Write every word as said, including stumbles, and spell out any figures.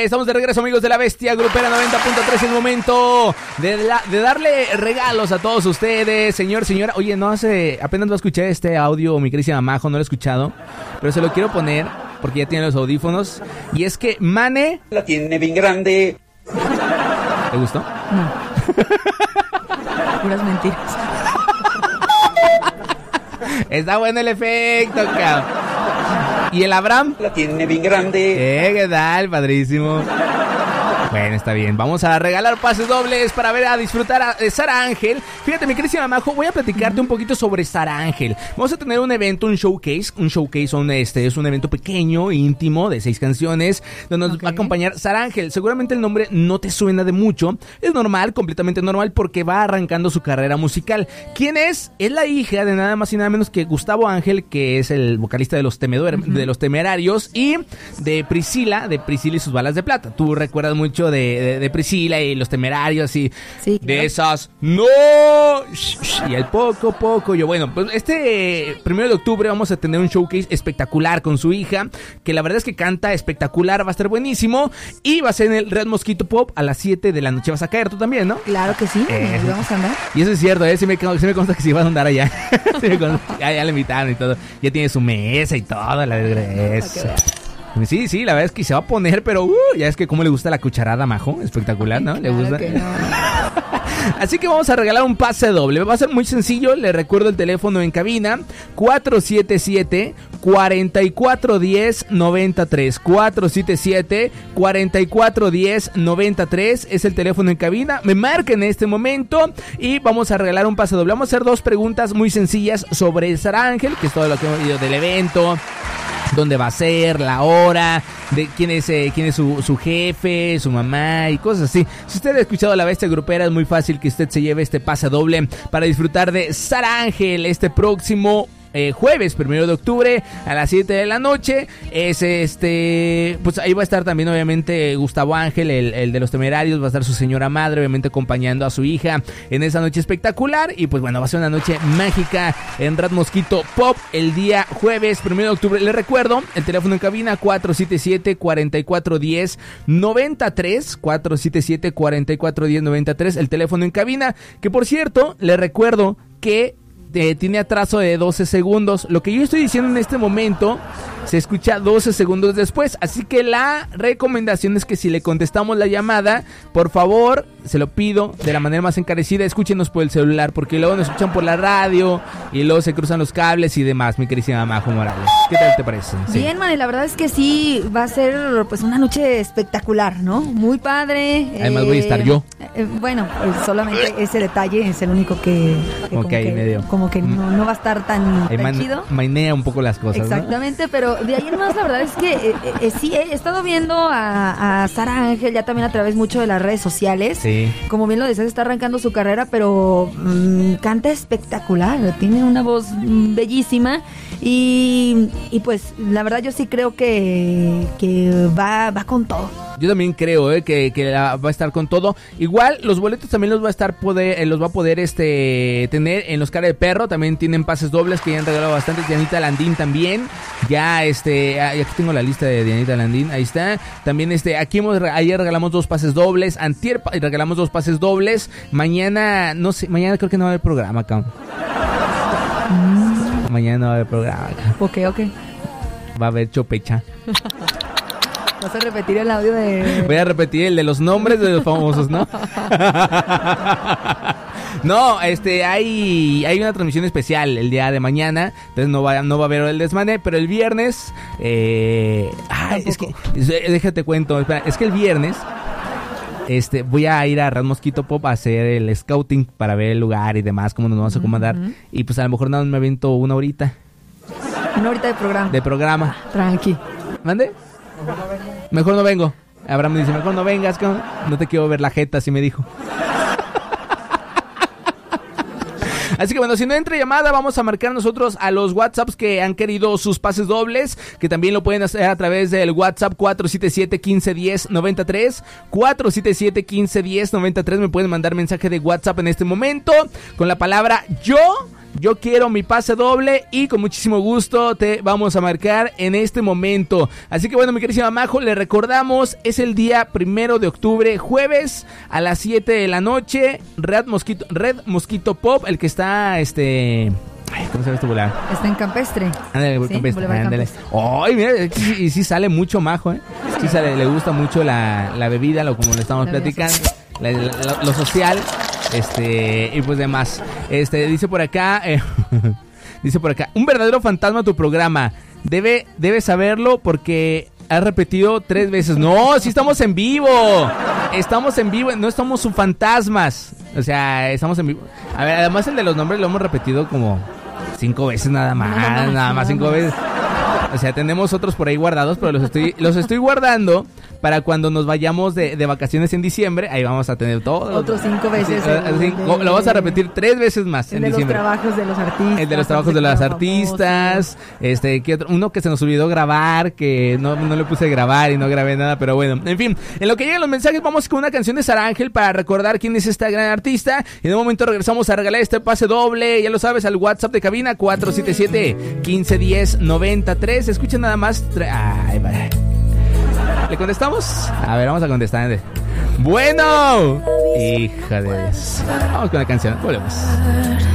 estamos de regreso, amigos de La Bestia Grupera noventa punto tres. El momento de, la, de darle regalos a todos ustedes, señor, señora. Oye, no hace, apenas lo escuché este audio, mi querida Majo, no lo he escuchado, pero se lo quiero poner porque ya tiene los audífonos. Y es que Mane la tiene bien grande. ¿Te gustó? No. Puras mentiras. Está bueno el efecto, cabrón. ¿Y el Abraham? La tiene bien grande. Eh, ¿qué tal? Padrísimo. Bueno, está bien. Vamos a regalar pases dobles para ver a disfrutar a, de Sara Ángel. Fíjate, mi querida Majo, voy a platicarte un poquito sobre Sara Ángel. Vamos a tener un evento, un showcase. Un showcase son, este, es un evento pequeño, íntimo, de seis canciones, donde nos okay. va a acompañar Sara Ángel. Seguramente el nombre no te suena de mucho. Es normal, completamente normal, porque va arrancando su carrera musical. ¿Quién es? Es la hija de nada más y nada menos que Gustavo Ángel, que es el vocalista de los, Temedor, uh-huh. de los Temerarios, y de Priscila, de Priscila y sus balas de plata. Tú recuerdas mucho De, de, de Priscila y los Temerarios y sí, claro. de esas no y el poco poco yo bueno pues este primero de octubre vamos a tener un showcase espectacular con su hija, que la verdad es que canta espectacular, va a estar buenísimo y va a ser en el Red Mosquito Pop a las siete de la noche. Vas a caer tú también, ¿no? Claro que sí, eh, vamos a andar. Y eso es cierto, ¿eh? Sí me, sí me consta que sí vas a andar allá. sí me consta, ya, ya le invitaron y todo, ya tiene su mesa y todo, la desgracia. Sí, sí, la verdad es que se va a poner, pero uh, ya es que cómo le gusta la cucharada, Majo, espectacular, ¿no? Ay, le claro gusta. Que no. Así que vamos a regalar un pase doble. Va a ser muy sencillo, le recuerdo el teléfono en cabina: cuatro siete siete, cuatro cuatro uno cero, nueve tres. cuatro siete siete, cuatro cuatro uno cero, nueve tres es el teléfono en cabina. Me marquen en este momento y vamos a regalar un pase doble. Vamos a hacer dos preguntas muy sencillas sobre Sara Ángel, que es todo lo que hemos oído del evento, dónde va a ser, la hora, de quién es eh, quién es su, su jefe, su mamá y cosas así. Si usted ha escuchado La Bestia Grupera, es muy fácil que usted se lleve este pase doble para disfrutar de Sara Ángel este próximo Eh, jueves, primero de octubre a las siete de la noche. Es este, pues ahí va a estar también obviamente Gustavo Ángel, el, el de los Temerarios, va a estar su señora madre, obviamente acompañando a su hija en esa noche espectacular. Y pues bueno, va a ser una noche mágica en Red Mosquito Pop el día jueves, primero de octubre. Les recuerdo, el teléfono en cabina: cuatro siete siete, cuatro cuatro uno cero, nueve tres, cuatro siete siete, cuatro cuatro uno cero, nueve tres, el teléfono en cabina, que por cierto, les recuerdo que Eh, tiene atraso de doce segundos. Lo que yo estoy diciendo en este momento se escucha doce segundos después. Así que la recomendación es que si le contestamos la llamada, por favor, se lo pido de la manera más encarecida, escúchenos por el celular, porque luego nos escuchan por la radio y luego se cruzan los cables y demás, mi queridísima Majo Morales. ¿Qué tal te parece? Sí. Bien, Mane, la verdad es que sí va a ser pues una noche espectacular, ¿no? Muy padre. Además eh, voy a estar yo. Eh, bueno, pues solamente ese detalle es el único que, que como, como que, que medio. como que no, no va a estar tan, tan man, chido. Mainea un poco las cosas, exactamente, ¿no? Pero de ahí en más la verdad es que eh, eh, sí he estado viendo a, a Sara Ángel ya también a través mucho de las redes sociales. Sí. Como bien lo decías, está arrancando su carrera, pero mmm, canta espectacular, tiene una voz mmm, bellísima y, y pues la verdad yo sí creo que, que va, va con todo. Yo también creo eh, que, que la, va a estar con todo. Igual los boletos también los va a estar poder, eh, los va a poder este tener en los Cara de Perro. También tienen pases dobles que ya han regalado bastante. Dianita Landín también. Ya este, aquí tengo la lista de Dianita Landín. Ahí está. También este, aquí hemos, ayer regalamos dos pases dobles. Antier regalamos dos pases dobles. Mañana, no sé, mañana creo que no va a haber programa acá. Mm. Mañana no va a haber programa acá. Ok, ok. Va a haber chopecha. ¿Vas a repetir el audio de...? Voy a repetir el de los nombres de los famosos, ¿no? No, este, hay hay una transmisión especial el día de mañana, entonces no va, no va a haber el desmane, pero el viernes, eh, ay, es que, déjate cuento, espera, es que el viernes, este, voy a ir a Red Mosquito Pop a hacer el scouting para ver el lugar y demás, cómo nos vamos a acomodar, uh-huh. Y pues a lo mejor nada más me aviento una horita. Una horita de programa. De programa. Tranqui. ¿Mande? Mejor no vengo. Abraham me dice, mejor no vengas, no te quiero ver la jeta, así me dijo. Así que bueno, si no entra llamada, vamos a marcar nosotros a los WhatsApps que han querido sus pases dobles, que también lo pueden hacer a través del WhatsApp cuatro siete siete, uno cinco uno cero, nueve tres, cuatro siete siete, uno cinco uno cero, nueve tres. Me pueden mandar mensaje de WhatsApp en este momento con la palabra yo yo quiero mi pase doble y con muchísimo gusto te vamos a marcar en este momento. Así que bueno, mi queridísima Majo, le recordamos, es el día primero de octubre, jueves a las siete de la noche, Red Mosquito, Red Mosquito Pop, el que está, este... Ay, ¿cómo se llama este lugar? Está en Campestre. Ándale, sí, Campestre, ándale. Campestre. Ay, mira, y sí sale mucho Majo, ¿eh? Sí sale, le gusta mucho la, la bebida, lo como le estamos la platicando, la, la, la, lo social, este, y pues demás. Este, dice por acá, eh, dice por acá, un verdadero fantasma tu programa. Debe, debe saberlo porque has repetido tres veces. No, sí estamos en vivo. Estamos en vivo, no estamos subfantasmas. O sea, estamos en vivo. A ver, además el de los nombres lo hemos repetido como cinco veces nada más, no, no, no, nada más cinco veces. O sea, tenemos otros por ahí guardados, pero los estoy, los estoy guardando para cuando nos vayamos de, de vacaciones en diciembre. Ahí vamos a tener todo. Otros cinco veces. Sí, el, cinco, de, lo vamos a repetir tres veces más en de diciembre. El de los trabajos de los artistas. El de los trabajos de los artistas. Este, ¿qué otro? Uno que se nos olvidó grabar, que no, no le puse grabar y no grabé nada, pero bueno. En fin, en lo que llegan los mensajes, vamos con una canción de Sara Ángel para recordar quién es esta gran artista. Y en un momento regresamos a regalar este pase doble, ya lo sabes, al WhatsApp de cabina cuatro siete siete, uno cinco uno cero, nueve tres. Escuchen nada más. Ay, vale. ¿Le contestamos? A ver, vamos a contestar. Bueno, hija de Dios. Vamos con la canción, volvemos.